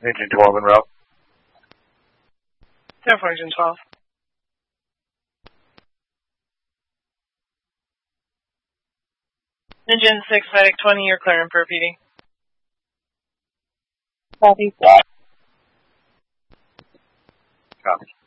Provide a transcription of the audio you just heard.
Engine 12 en route. 10 for Engine 12. Engine 6, Medic 20, you're clearing for PD. Copy. Copy.